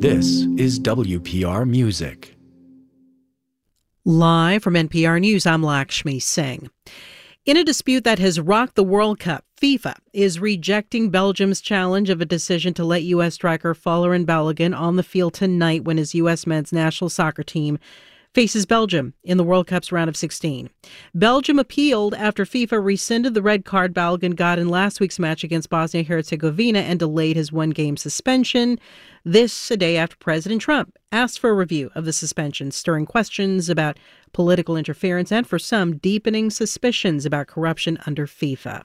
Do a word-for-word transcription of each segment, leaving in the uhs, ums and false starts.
This is W P R Music. Live from N P R News, I'm Lakshmi Singh. In a dispute that has rocked the World Cup, FIFA is rejecting Belgium's challenge of a decision to let U S striker Folarin Balogun on the field tonight when his U S men's national soccer team faces Belgium in the World Cup's round of sixteen. Belgium appealed after FIFA rescinded the red card Balogun got in last week's match against Bosnia-Herzegovina and delayed his one-game suspension. This a day after President Trump asked for a review of the suspension, stirring questions about political interference and, for some, deepening suspicions about corruption under FIFA.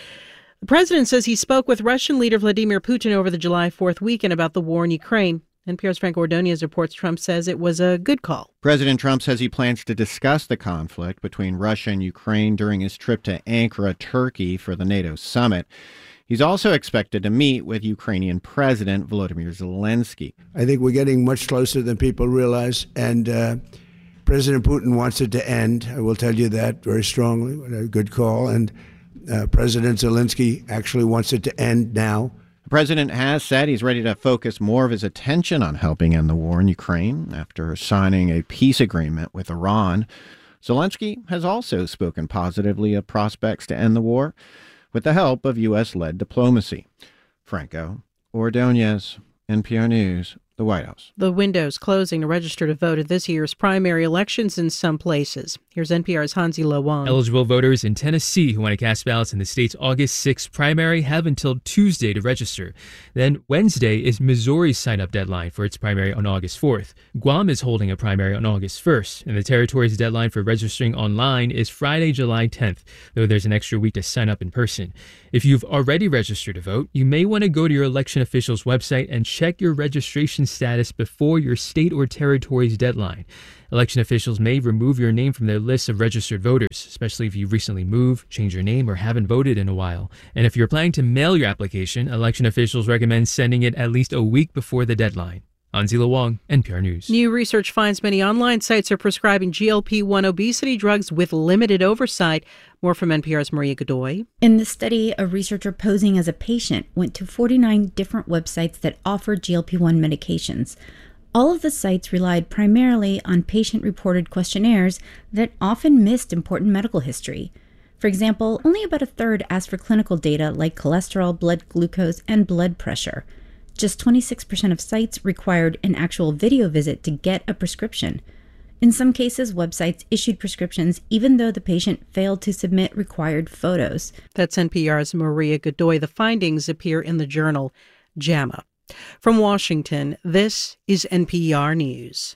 The president says he spoke with Russian leader Vladimir Putin over the July fourth weekend about the war in Ukraine. N P R's Frank Ordonez reports Trump says it was a good call. President Trump says he plans to discuss the conflict between Russia and Ukraine during his trip to Ankara, Turkey, for the NATO summit. He's also expected to meet with Ukrainian President Volodymyr Zelensky. I think we're getting much closer than people realize, and uh, President Putin wants it to end. I will tell you that very strongly. A good call. And uh, President Zelensky actually wants it to end now. The president has said he's ready to focus more of his attention on helping end the war in Ukraine after signing a peace agreement with Iran. Zelensky has also spoken positively of prospects to end the war with the help of U S-led diplomacy. Franco Ordonez, N P R News, the White House. The window's closing to register to vote at this year's primary elections in some places. Here's N P R's Hansi Lo Wang. Eligible voters in Tennessee who want to cast ballots in the state's August sixth primary have until Tuesday to register. Then Wednesday is Missouri's sign-up deadline for its primary on August fourth. Guam is holding a primary on August first, and the territory's deadline for registering online is Friday, July tenth, though there's an extra week to sign up in person. If you've already registered to vote, you may want to go to your election official's website and check your registration status before your state or territory's deadline. Election officials may remove your name from their list of registered voters, especially if you've recently moved, changed your name, or haven't voted in a while. And if you're planning to mail your application, election officials recommend sending it at least a week before the deadline. Hansi Lo Wang, N P R News. New research finds many online sites are prescribing G L P one obesity drugs with limited oversight. More from N P R's Maria Godoy. In the study, a researcher posing as a patient went to forty-nine different websites that offered G L P one medications. All of the sites relied primarily on patient-reported questionnaires that often missed important medical history. For example, only about a third asked for clinical data like cholesterol, blood glucose, and blood pressure. Just twenty-six percent of sites required an actual video visit to get a prescription. In some cases, websites issued prescriptions even though the patient failed to submit required photos. That's N P R's Maria Godoy. The findings appear in the journal JAMA. From Washington, this is N P R News.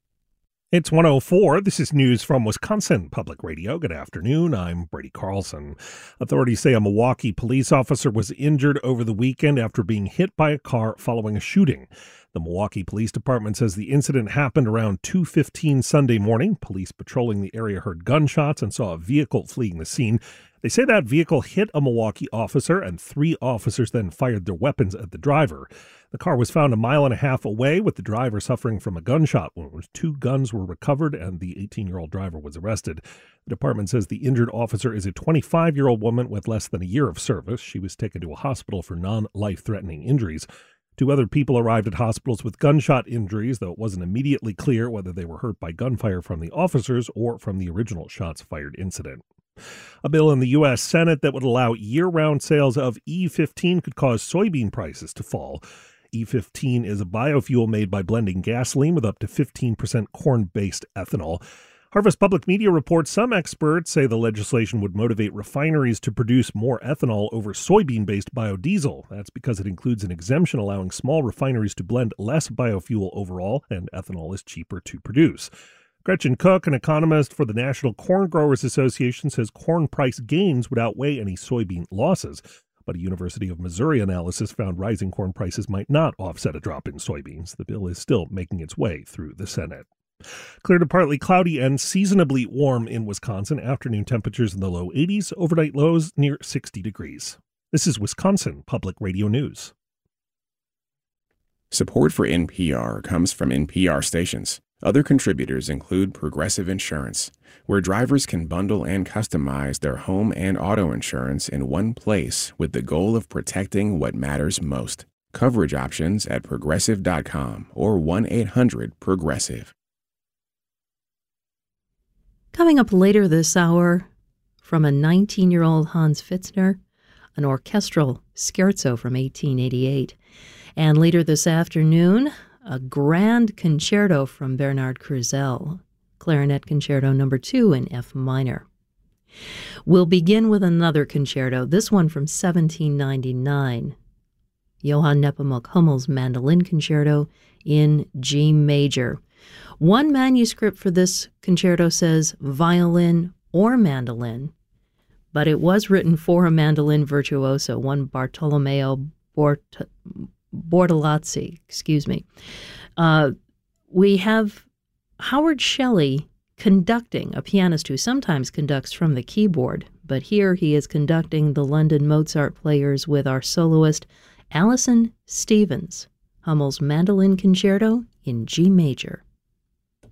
It's one oh four. This is news from Wisconsin Public Radio. Good afternoon. I'm Brady Carlson. Authorities say a Milwaukee police officer was injured over the weekend after being hit by a car following a shooting. The Milwaukee Police Department says the incident happened around two fifteen Sunday morning. Police patrolling the area heard gunshots and saw a vehicle fleeing the scene. They say that vehicle hit a Milwaukee officer, and three officers then fired their weapons at the driver. The car was found a mile and a half away, with the driver suffering from a gunshot wound. Two guns were recovered, and the eighteen-year-old driver was arrested. The department says the injured officer is a twenty-five-year-old woman with less than a year of service. She was taken to a hospital for non-life-threatening injuries. Two other people arrived at hospitals with gunshot injuries, though it wasn't immediately clear whether they were hurt by gunfire from the officers or from the original shots-fired incident. A bill in the U S Senate that would allow year-round sales of E fifteen could cause soybean prices to fall. E fifteen is a biofuel made by blending gasoline with up to fifteen percent corn-based ethanol. Harvest Public Media reports some experts say the legislation would motivate refineries to produce more ethanol over soybean-based biodiesel. That's because it includes an exemption allowing small refineries to blend less biofuel overall, and ethanol is cheaper to produce. Gretchen Cook, an economist for the National Corn Growers Association, says corn price gains would outweigh any soybean losses. But a University of Missouri analysis found rising corn prices might not offset a drop in soybeans. The bill is still making its way through the Senate. Clear to partly cloudy and seasonably warm in Wisconsin. Afternoon temperatures in the low eighties, overnight lows near sixty degrees. This is Wisconsin Public Radio News. Support for N P R comes from N P R stations. Other contributors include Progressive Insurance, where drivers can bundle and customize their home and auto insurance in one place with the goal of protecting what matters most. Coverage options at progressive dot com or one eight hundred progressive. Coming up later this hour, from a nineteen-year-old Hans Pfitzner, an orchestral scherzo from eighteen eighty-eight. And later this afternoon, a grand concerto from Bernard Kruzel, Clarinet Concerto number two in F minor. We'll begin with another concerto, this one from seventeen ninety-nine. Johann Nepomuk Hummel's Mandolin Concerto in G major. One manuscript for this concerto says violin or mandolin, but it was written for a mandolin virtuoso, one Bartolomeo Bort- Bortolazzi, excuse me. Uh, we have Howard Shelley conducting, a pianist who sometimes conducts from the keyboard, but here he is conducting the London Mozart Players with our soloist Alison Stevens, Hummel's Mandolin Concerto in G major.